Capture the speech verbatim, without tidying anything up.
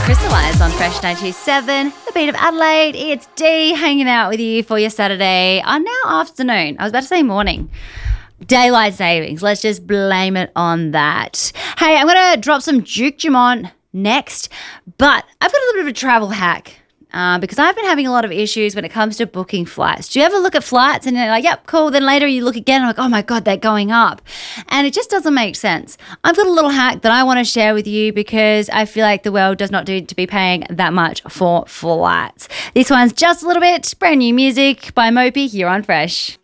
Crystallise on Fresh ninety-two point seven, the beat of Adelaide. It's Dee hanging out with you for your Saturday, uh, now afternoon. I was about to say morning. Daylight savings. Let's just blame it on that. Hey, I'm going to drop some Duke Dumont next, but I've got a little bit of a travel hack. Uh, because I've been having a lot of issues when it comes to booking flights. Do you ever look at flights and you're like, yep, cool. Then later you look again and like, oh my God, they're going up. And it just doesn't make sense. I've got a little hack that I want to share with you because I feel like the world does not need to be paying that much for flights. This one's just a little bit brand new music by Mopi here on Fresh.